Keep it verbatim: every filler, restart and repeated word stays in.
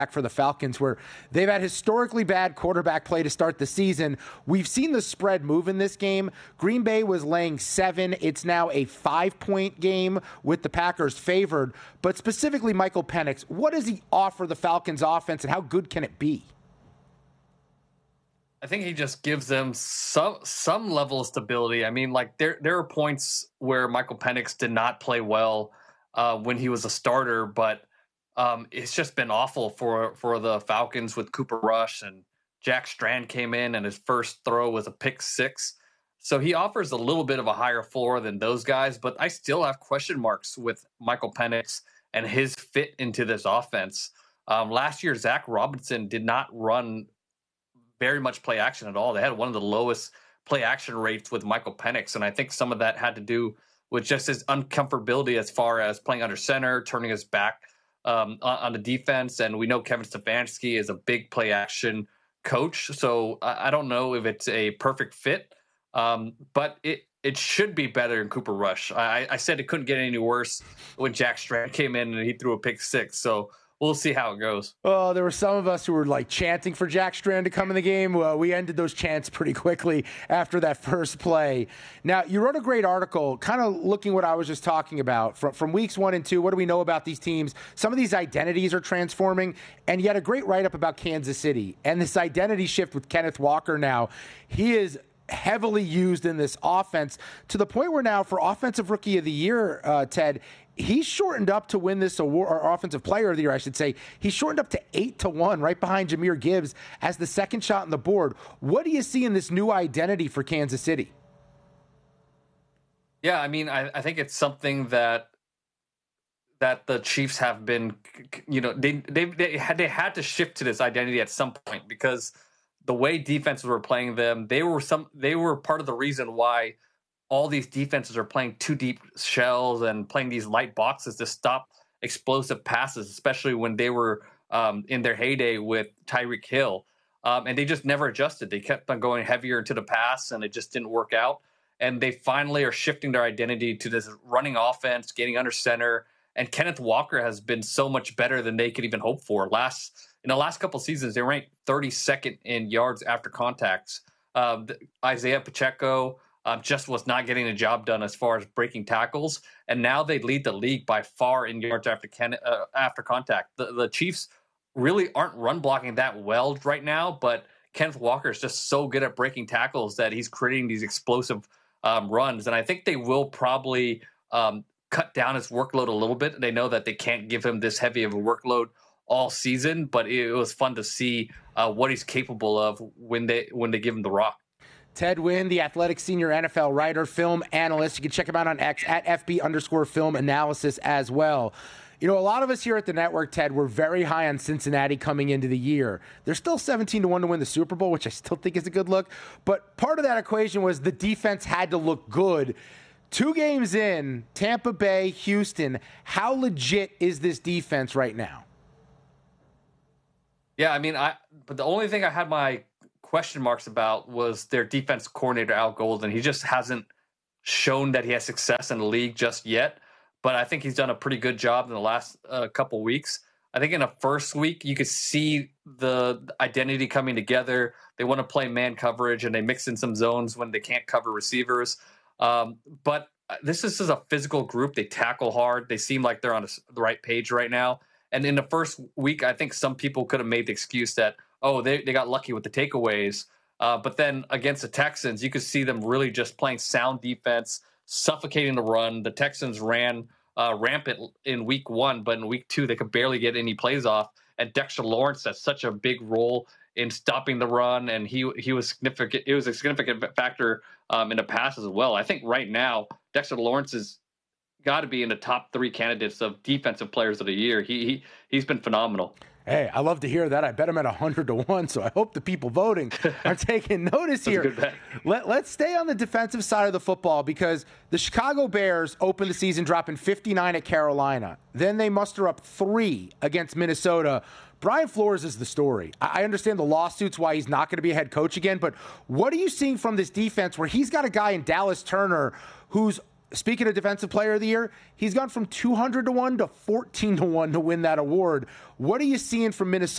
for the Falcons, where they've had historically bad quarterback play to start the season. We've seen the spread move in this game. Green Bay was laying seven. It's now a five-point game with the Packers favored. But specifically, Michael Penix, what does he offer the Falcons offense, and how good can it be? I think he just gives them some some level of stability. I mean, like there there are points where Michael Penix did not play well uh, when he was a starter, but Um, it's just been awful for, for the Falcons with Cooper Rush, and Jack Strand came in and his first throw was a pick six. So he offers a little bit of a higher floor than those guys, but I still have question marks with Michael Penix and his fit into this offense. Um, last year, Zach Robinson did not run very much play action at all. They had one of the lowest play action rates with Michael Penix, and I think some of that had to do with just his uncomfortability as far as playing under center, turning his back Um, on, on the defense, and we know Kevin Stefanski is a big play action coach, so I, I don't know if it's a perfect fit, um, but it it should be better than Cooper Rush. I, I said it couldn't get any worse when Jack Strand came in and he threw a pick six, so we'll see how it goes. Oh, there were some of us who were like chanting for Jack Strand to come in the game. Well, we ended those chants pretty quickly after that first play. Now, you wrote a great article kind of looking what I was just talking about. From, from weeks one and two, what do we know about these teams? Some of these identities are transforming, and you had a great write-up about Kansas City and this identity shift with Kenneth Walker now. He is heavily used in this offense to the point where now for Offensive Rookie of the Year, uh, Ted, he's shortened up to win this award, or Offensive Player of the Year, I should say. He's shortened up to eight to one, right behind Jahmyr Gibbs as the second shot on the board. What do you see in this new identity for Kansas City? Yeah, I mean, I, I think it's something that that the Chiefs have been, you know, they they they had they had to shift to this identity at some point, because the way defenses were playing them, they were some they were part of the reason why all these defenses are playing two deep shells and playing these light boxes to stop explosive passes, especially when they were um, in their heyday with Tyreek Hill. Um, and they just never adjusted. They kept on going heavier into the pass, and it just didn't work out. And they finally are shifting their identity to this running offense, getting under center. And Kenneth Walker has been so much better than they could even hope for. Last in the last couple of seasons, they ranked thirty-second in yards after contacts. Uh, Isaiah Pacheco Um, just was not getting the job done as far as breaking tackles, and now they lead the league by far in yards after Ken, uh, after contact. The, the Chiefs really aren't run blocking that well right now, but Kenneth Walker is just so good at breaking tackles that he's creating these explosive um, runs, and I think they will probably um, cut down his workload a little bit. They know that they can't give him this heavy of a workload all season, but it, it was fun to see uh, what he's capable of when they when they give him the rock. Ted Nguyen, the Athletic senior N F L writer, film analyst. You can check him out on X at F B underscore film analysis as well. You know, a lot of us here at the network, Ted, were very high on Cincinnati coming into the year. They're still seventeen to one to win the Super Bowl, which I still think is a good look. But part of that equation was the defense had to look good. Two games in, Tampa Bay, Houston, how legit is this defense right now? Yeah, I mean, I but the only thing I had my question marks about was their defense coordinator, Al Golden. He just hasn't shown that he has success in the league just yet, but I think he's done a pretty good job in the last uh, couple weeks. I think in the first week, you could see the identity coming together. They want to play man coverage, and they mix in some zones when they can't cover receivers. Um, but this is just a physical group. They tackle hard. They seem like they're on the right page right now. And in the first week, I think some people could have made the excuse that, oh, they, they got lucky with the takeaways. Uh, but then against the Texans, you could see them really just playing sound defense, suffocating the run. The Texans ran uh, rampant in week one, but in week two, they could barely get any plays off. And Dexter Lawrence has such a big role in stopping the run, and he he was significant. It was a significant factor um, in the pass as well. I think right now, Dexter Lawrence has got to be in the top three candidates of defensive players of the year. He, he he's been phenomenal. Hey, I love to hear that. I bet him at one hundred to one, so I hope the people voting are taking notice here. That's a good bet. Let, let's stay on the defensive side of the football, because the Chicago Bears opened the season dropping fifty-nine at Carolina. Then they muster up three against Minnesota. Brian Flores is the story. I understand the lawsuits, why he's not going to be a head coach again, but what are you seeing from this defense where he's got a guy in Dallas Turner who's, speaking of Defensive Player of the Year, he's gone from two hundred to one to fourteen to one to win that award. What are you seeing from Minnesota?